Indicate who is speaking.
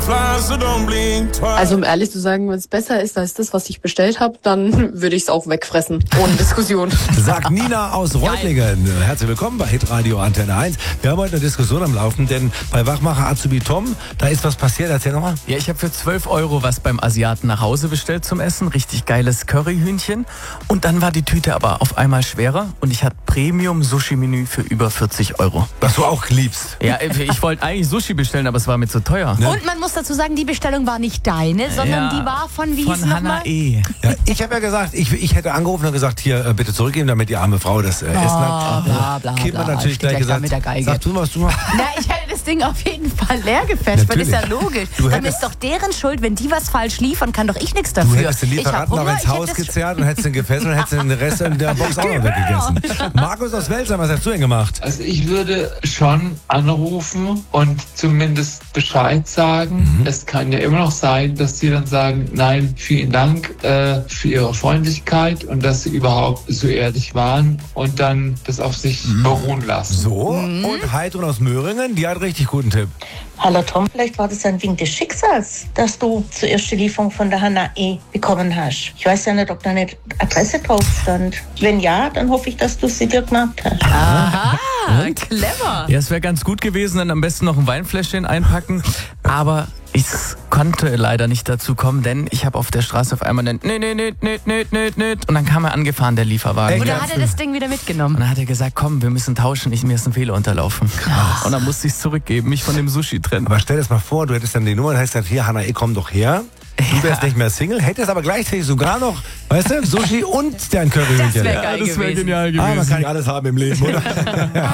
Speaker 1: Also um ehrlich zu sagen, wenn es besser ist als das, was ich bestellt habe, dann würde ich es auch wegfressen, ohne Diskussion.
Speaker 2: Sagt Nina aus Reutlingen. Herzlich willkommen bei Hitradio Antenne 1. Wir haben heute eine Diskussion am Laufen, denn bei Wachmacher Azubi Tom, da ist was passiert. Erzähl nochmal.
Speaker 3: Ja, ich habe für 12 € was beim Asiaten nach Hause bestellt zum Essen. Richtig geiles Curryhühnchen. Und dann war die Tüte aber auf einmal schwerer und ich hatte Premium-Sushi-Menü für über 40 €.
Speaker 2: Was du auch liebst.
Speaker 3: Ja, ich wollte eigentlich Sushi bestellen, aber es war mir zu teuer.
Speaker 2: Ne?
Speaker 4: Und man muss dazu sagen, die Bestellung war nicht deine, sondern die war von, wie hieß
Speaker 3: von Hanna
Speaker 4: nochmal?
Speaker 3: E.
Speaker 2: Ja, ich habe ja gesagt, ich hätte angerufen und gesagt, hier, bitte zurückgeben, damit die arme Frau das Essen hat.
Speaker 4: Bla, bla,
Speaker 2: Kind
Speaker 4: bla.
Speaker 2: hat natürlich
Speaker 4: Steht
Speaker 2: gleich
Speaker 4: gleich da
Speaker 2: gesagt,
Speaker 4: mit der Geige.
Speaker 2: sag du, was du machst.
Speaker 4: Na, ich hätte das Ding auf jeden Fall leer gefetcht, weil das ist ja
Speaker 2: Natürlich.
Speaker 4: logisch.
Speaker 2: Du
Speaker 4: Dann
Speaker 2: hättest-
Speaker 4: ist doch deren Schuld, wenn die was falsch liefern, kann doch ich nichts
Speaker 2: Du
Speaker 4: dafür.
Speaker 2: hättest den
Speaker 4: Ich hab
Speaker 2: Lieferanten noch
Speaker 4: Hunger,
Speaker 2: ins
Speaker 4: ich
Speaker 2: Haus
Speaker 4: hätte das-
Speaker 2: gezerrt und hättest den gefesselt und hättest den Rest in der Box auch noch weggegessen. Markus aus Welsheim, was hast du denn gemacht?
Speaker 5: Also ich würde schon anrufen und zumindest Bescheid sagen. Es kann ja immer noch sein, dass sie dann sagen, nein, vielen Dank für ihre Freundlichkeit und dass sie überhaupt so ehrlich waren und dann das auf sich beruhen lassen.
Speaker 2: So, und Heidrun aus Möhringen, die hat richtig guten Tipp.
Speaker 6: Hallo Tom, vielleicht war das ein Wink des Schicksals, dass du zuerst die Lieferung von der Hanna E. bekommen hast. Ich weiß ja nicht, ob deine Adresse drauf stand. Wenn ja, dann hoffe ich, dass du sie dir gemerkt hast.
Speaker 4: Aha, clever.
Speaker 3: Ja, es wäre ganz gut gewesen, dann am besten noch ein Weinfläschchen einpacken. Aber ich konnte leider nicht dazu kommen, denn ich habe auf der Straße auf einmal und dann kam er angefahren, der Lieferwagen.
Speaker 4: Oder hat er das Ding wieder
Speaker 3: Und
Speaker 4: mitgenommen?
Speaker 3: dann hat er gesagt, komm, wir müssen tauschen, mir ist ein Fehler unterlaufen. Krass. Und dann musste ich es zurückgeben, mich von dem Sushi trennen.
Speaker 2: Aber stell dir das mal vor, du hättest dann die Nummer und hättest gesagt, hier, Hanna, komm doch her. Du wärst nicht mehr Single, hättest aber gleichzeitig sogar noch, weißt du, Sushi und dein Curryhühnchen.
Speaker 4: Das wär geil
Speaker 3: Das wäre
Speaker 4: gewesen.
Speaker 3: genial gewesen.
Speaker 2: Ah, man kann nicht alles haben im Leben, oder?